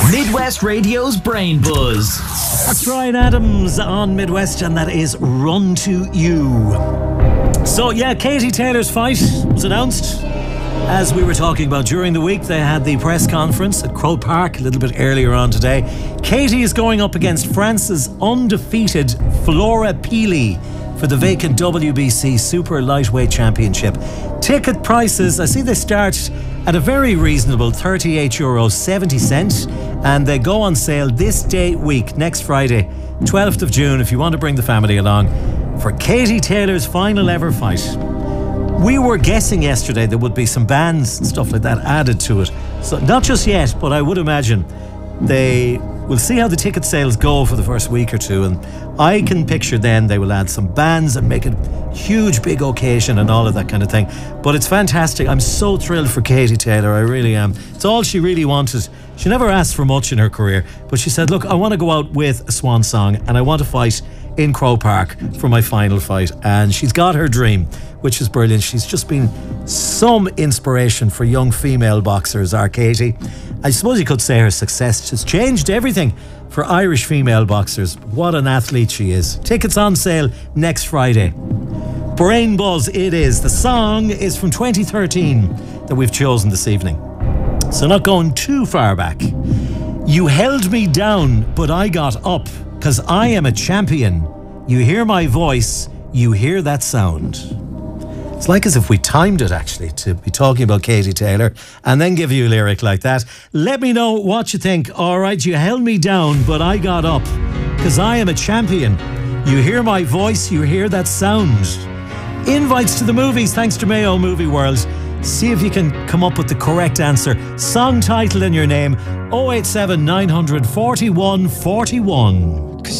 Midwest Radio's Brain Buzz. That's Bryan Adams on Midwest, and that is Run to You. So yeah, Katie Taylor's fight was announced. As we were talking about during the week, they had the press conference at Croke Park a little bit earlier on today. Katie is going up against France's undefeated Flora Peely for the vacant WBC Super Lightweight Championship. Ticket prices, I see they start at a very reasonable €38.70, and they go on sale this date week, next Friday, 12th of June, if you want to bring the family along for Katie Taylor's final ever fight. We were guessing yesterday there would be some bands and stuff like that added to it. So not just yet, but I would imagine they will see how the ticket sales go for the first week or two, and I can picture then they will add some bands and make it a huge big occasion and all of that kind of thing. But it's fantastic. I'm so thrilled for Katie Taylor, I really am. It's all she really wanted. She never asked for much in her career, but she said, look, I want to go out with a swan song and I want to fight in Croke Park for my final fight, and she's got her dream, which is brilliant. She's just been some inspiration for young female boxers, our Katie. I suppose you could say her success has changed everything for Irish female boxers. What an athlete she is. Tickets on sale next Friday. Brain Buzz it is. The song is from 2013 that we've chosen this evening, so not going too far back. You held me down, but I got up, 'cause I am a champion. You hear my voice, you hear that sound. It's like as if we timed it, actually, to be talking about Katie Taylor and then give you a lyric like that. Let me know what you think. All right, you held me down, but I got up, 'cause I am a champion. You hear my voice, you hear that sound. Invites to the movies, thanks to Mayo Movie World. See if you can come up with the correct answer. Song title and your name, 087 900 41 41.